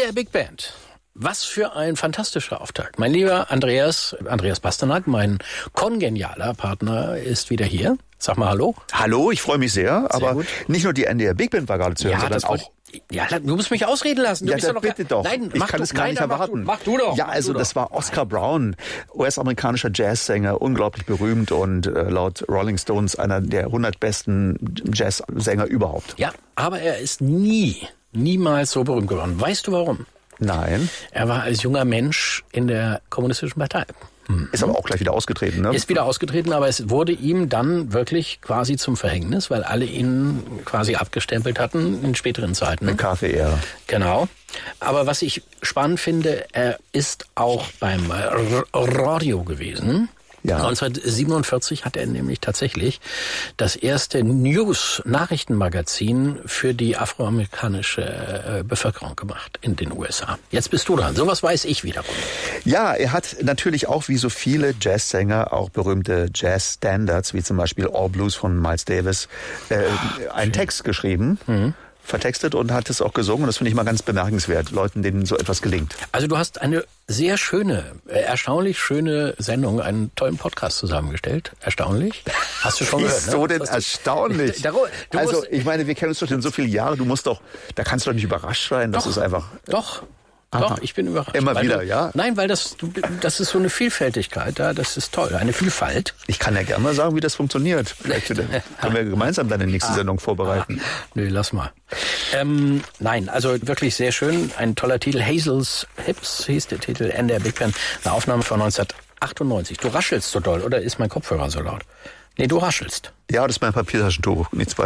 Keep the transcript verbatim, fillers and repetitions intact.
der Big Band. Was für ein fantastischer Auftakt. Mein lieber Andreas, Andreas Basternack, mein kongenialer Partner, ist wieder hier. Sag mal Hallo. Hallo, ich freue mich sehr. sehr aber gut. Nicht nur die N D R Big Band war gerade zu hören, Ja, sondern das auch... wollte, ja, du musst mich ausreden lassen. Du Ja, bist dann doch bitte doch. Nein, ich mach kann du, es gar nein, nicht mach erwarten. Du, mach du doch. Ja, mach also du das doch. war Oscar Brown, U S-amerikanischer Jazzsänger, unglaublich berühmt und äh, laut Rolling Stones einer der hundert besten Jazzsänger überhaupt. Ja, aber er ist nie, niemals so berühmt geworden. Weißt du warum? Nein. Er war als junger Mensch in der Kommunistischen Partei. Hm. Ist aber auch gleich wieder ausgetreten, ne? Ist wieder ausgetreten, aber es wurde ihm dann wirklich quasi zum Verhängnis, weil alle ihn quasi abgestempelt hatten in späteren Zeiten. McCarthy-Ära. Genau. Aber was ich spannend finde, er ist auch beim Radio gewesen. Ja. neunzehnhundertsiebenundvierzig hat er nämlich tatsächlich das erste News-Nachrichtenmagazin für die afroamerikanische Bevölkerung gemacht in den U S A. Jetzt bist du dran. Sowas weiß ich wiederum. Ja, er hat natürlich auch wie so viele Jazzsänger auch berühmte Jazz-Standards, wie zum Beispiel All Blues von Miles Davis, äh, einen Text geschrieben. Mhm. vertextet und hat es auch gesungen. Das finde ich mal ganz bemerkenswert, Leuten, denen so etwas gelingt. Also du hast eine sehr schöne, erstaunlich schöne Sendung, einen tollen Podcast zusammengestellt. Erstaunlich. Hast du schon gehört, Wieso ne? denn Hast erstaunlich? Du, du also musst, ich meine, wir kennen uns doch schon so viele Jahre. Du musst doch, da kannst du doch nicht überrascht sein. Das doch, ist einfach... Doch. Aha. Doch, ich bin überrascht. Immer wieder, du, ja? Nein, weil das, du, das ist so eine Vielfältigkeit da, das ist toll, eine Vielfalt. Ich kann ja gerne mal sagen, wie das funktioniert. Vielleicht können wir gemeinsam deine nächste ah. Sendung vorbereiten. Ah. Nö, lass mal. Ähm, nein, also wirklich sehr schön, ein toller Titel. Hazel's Hips hieß der Titel, N D R Big Band, eine Aufnahme von neunzehnhundertachtundneunzig. Du raschelst so doll, oder ist mein Kopfhörer so laut? Nee, du raschelst. Ja, das ist mein Papiertaschentuch, nichts weiter.